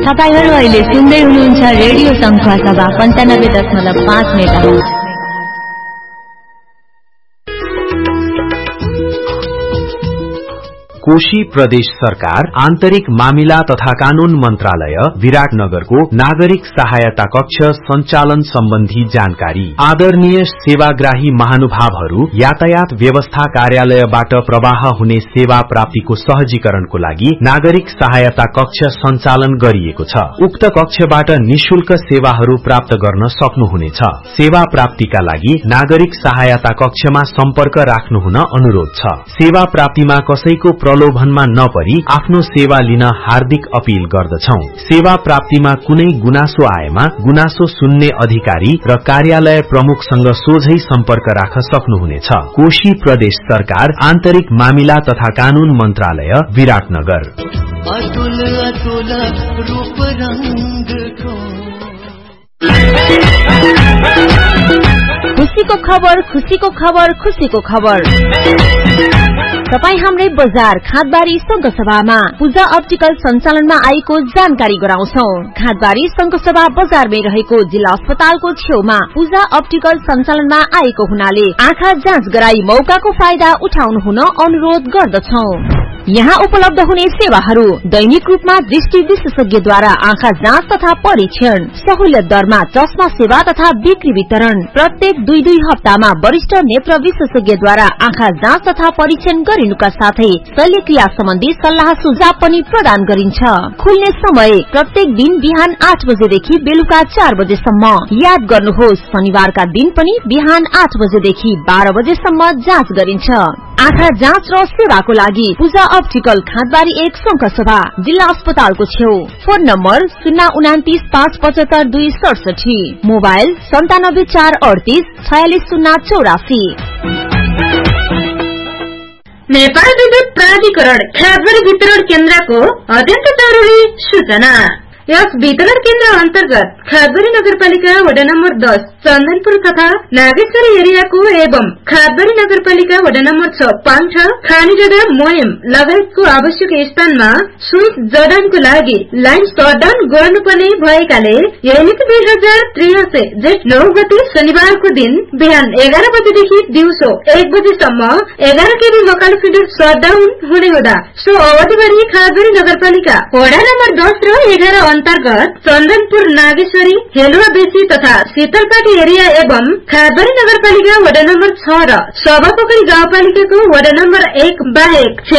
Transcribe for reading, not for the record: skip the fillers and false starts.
तपाईहरु अहिले सुन्दै हुनुहुन्छ रेडियो संख्या सभा 95.5 मेगाहर्ज। कोशी प्रदेश सरकार आन्तरिक मामिला तथा कानून मन्त्रालय विराटनगरको नागरिक सहायता कक्ष सञ्चालन सम्बन्धी जानकारी। आदरणीय सेवाग्राही महानुभावहरू, यातायात व्यवस्था कार्यालयबाट प्रवाह हुने सेवा प्राप्तिको सहजीकरणको लागि नागरिक सहायता कक्ष सञ्चालन गरिएको छ। उक्त कक्षबाट निशुल्क सेवाहरू प्राप्त गर्न सक्नुहुनेछ। सेवा प्राप्तिका लागि नागरिक सहायता कक्षमा सम्पर्क राख्नुहुन अनुरोध छ। सेवा प्राप्तिमा कसैको प्रलोभनमा नपरी आफ्नो सेवा लिन हार्दिक अपील गर्दछौं। सेवा प्राप्तिमा कुनै गुनासो आएमा गुनासो सुन्ने अधिकारी र कार्यालय प्रमुखसँग सोझै सम्पर्क राख्न सक्नुहुनेछ। कोशी प्रदेश सरकार आन्तरिक मामिला तथा कानून मन्त्रालय विराटनगर। अतुल अतुल रूप रंगको खुशीको खबर, खुशीको खबर, खुशीको खबर। तपाई हाम्रै बजार खादबारी संघसभामा पूजा अप्टिकल सञ्चालनमा आएको जानकारी गराउँछौ। खादबारी संघसभा बजारमै रहेको जिल्ला अस्पतालको छेउमा पूजा अप्टिकल सञ्चालनमा आएको हुनाले आँखा जाँच गराई मौकाको फाइदा उठाउनु हुन अनुरोध गर्दछौ। यहाँ उपलब्ध हुने सेवाहरू दैनिक रूपमा दृष्टि विशेषज्ञद्वारा आँखा जाँच तथा परीक्षण, सहुलियत दरमा चस्मा सेवा तथा बिक्री वितरण, प्रत्येक 2-2 हप्तामा वरिष्ठ नेत्र विशेषज्ञद्वारा आँखा जाँच तथा परीक्षण गरिनुका साथै शल्यक्रिया सम्बन्धी सल्लाह सुझाव पनि प्रदान गरिन्छ। खुल्ने समय प्रत्येक दिन बिहान 8 बजेदेखि बेलुका 4 बजेसम्म। याद गर्नुहोस्, शनिबारका दिन पनि बिहान 8 बजेदेखि 12 बजेसम्म जाँच गरिन्छ। आँखा जाँच र सेवाको लागि पूजा अप्टिकल खादबारी 1 संघसभा जिल्ला अस्पतालको छेउ। Phone number 029 575 267, mobile 97 438 46 084। नेपाल विद्युत प्राधिकरण खादबारी वितरण केन्द्रको अत्यन्त जरुरी सूचना। यस वितरण केन्द्र अन्तर्गत खादबारी नगरपालिका वडा नम्बर 10 चन्दनपुर तथा नागेश्वरी एरियाको एवं खादबारी नगरपालिका वडा नम्बर 6 पाङठा खानीजग्गा मोयम लगायतको आवश्यक स्थानमा स्विच जडानको लागि लाइन सटडाउन गर्नुपर्ने भएकाले यही 2083 जेठ 9 गते शनिबारको दिन बिहान 11 बजेदेखि दिउँसो 1 बजेसम्म 11 केबी मकालो फिडर सटडाउन हुने हुँदा सो अवधिभरि खादबारी नगरपालिका वडा नम्बर 10 र 11 अन्तर्गत चन्दनपुर, नागेश्वरी, हेलुवा बेसी तथा शीतलपाटी एरिया एवं खादबारी नगरपालिका वडा नम्बर 6 र सभापोखरी गाउँपालिकाको वडा नम्बर 1 बाहेक